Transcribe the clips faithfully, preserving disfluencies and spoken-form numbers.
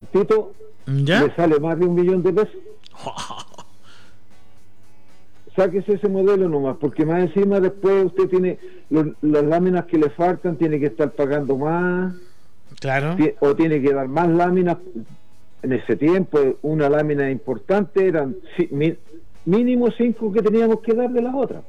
cortito, ¿ya? le sale más de un millón de pesos. Sáquese ese modelo nomás, porque más encima después usted tiene los, las láminas que le faltan, tiene que estar pagando más, Claro. o tiene que dar más láminas. En ese tiempo una lámina importante eran mi, mínimo cinco que teníamos que dar de las otras.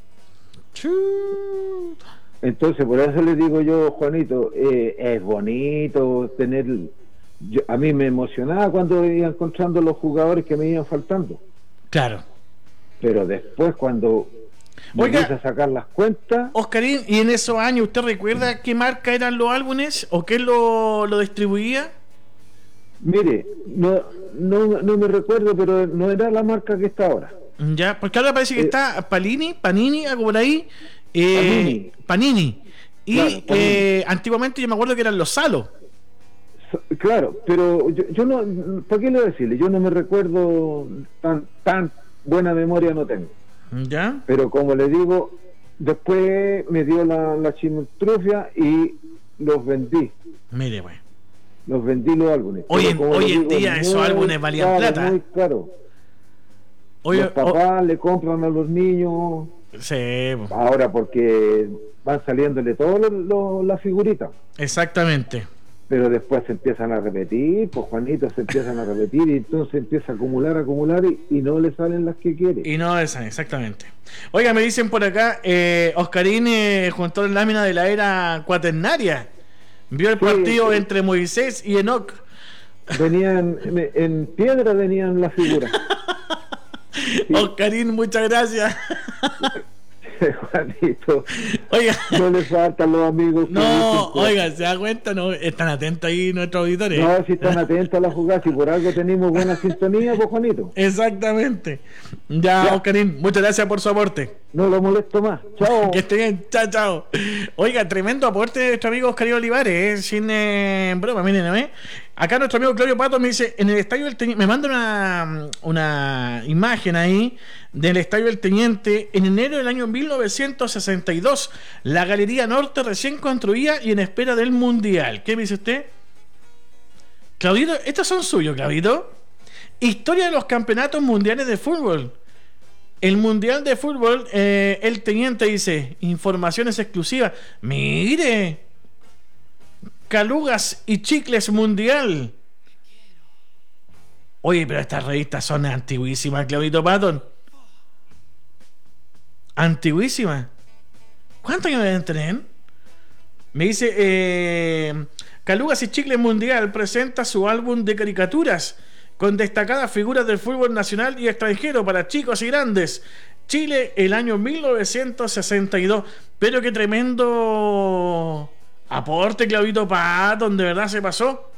Entonces por eso le digo yo, Juanito, eh, es bonito tener, yo, a mí me emocionaba cuando iba encontrando los jugadores que me iban faltando. Claro. Pero después cuando Oiga, a sacar las cuentas. Oscarín, ¿y en esos años usted recuerda qué marca eran los álbumes o qué lo, lo distribuía? Mire, no, no no me recuerdo, pero no era la marca que está ahora. Ya, porque ahora parece que eh, está Palini, Panini, algo por ahí. Eh, Panini. Panini. Y claro, Panini. Eh, antiguamente yo me acuerdo que eran los Salos. Claro, pero yo, yo no, ¿para qué le voy a decirle? Yo no me recuerdo, tan tan buena memoria no tengo. Ya. Pero como le digo, después me dio la, la chimitrufia y los vendí. Mire, bueno. Los vendí los álbumes. Hoy en, hoy en día esos álbumes valían caro, plata. Muy caro. Oye, los papás oh, le compran a los niños. Sí. Ahora porque van saliéndole todas las figuritas. Exactamente. Pero después se empiezan a repetir, pues Juanito, se empiezan a repetir y entonces empieza a acumular, acumular y, y no le salen las que quiere. Y no le salen, exactamente. Oiga, me dicen por acá, eh, Oscarín eh, juntó la lámina de la era cuaternaria. Vio el sí, partido sí. entre Moisés y Enoc. Venían, en, en piedra venían las figuras. Sí. Oscarín, muchas gracias. Juanito, oiga, no le faltan los amigos. No, oiga, se da cuenta, no están atentos ahí nuestros auditores. No, si están atentos a la jugada, si por algo tenemos buena sintonía, pues Juanito. Exactamente. Ya, ya. Oscarín, muchas gracias por su aporte. No lo molesto más. Chao. Que esté bien, chao, chao. Oiga, tremendo aporte de nuestro amigo Oscarín Olivares, ¿eh? Sin eh, broma, miren, ¿no? ¿eh? Acá nuestro amigo Claudio Pato me dice, en el Estadio del Teniente, me manda una, una imagen ahí del Estadio del Teniente, en enero del año mil novecientos sesenta y dos, la Galería Norte recién construida y en espera del Mundial. ¿Qué me dice usted? Claudito, estos son suyos, Claudito. Historia de los campeonatos mundiales de fútbol. El Mundial de Fútbol, eh, el Teniente dice, informaciones exclusivas. Mire, Calugas y Chicles Mundial. Oye, pero estas revistas son antiguísimas, Claudito Patton. Antiguísimas. ¿Cuántos años deben tener? Me dice, eh, Calugas y Chicles Mundial presenta su álbum de caricaturas con destacadas figuras del fútbol nacional y extranjero para chicos y grandes. Chile, el año mil novecientos sesenta y dos. Pero qué tremendo aporte, Claudito Patton, de verdad se pasó.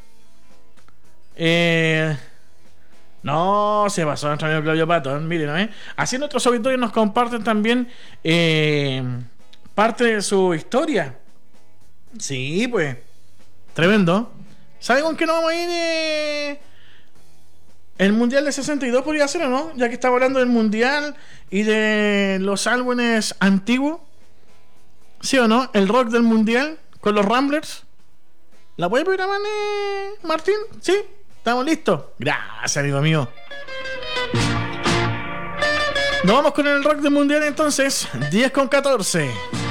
Eh, no, se pasó nuestro amigo Claudio Patton, miren, ¿eh? Así nuestros auditores nos comparten también eh, parte de su historia. Sí, pues, tremendo. ¿Sabe con qué nos vamos a ir? Eh? El Mundial de sesenta y dos podría ser, ¿o no? Ya que estamos hablando del Mundial y de los álbumes antiguos. ¿Sí o no? El rock del Mundial con los Ramblers. ¿La puede programar, eh, Martín? ¿Sí? ¿Estamos listos? Gracias, amigo mío. Nos vamos con el rock del Mundial entonces. diez con catorce.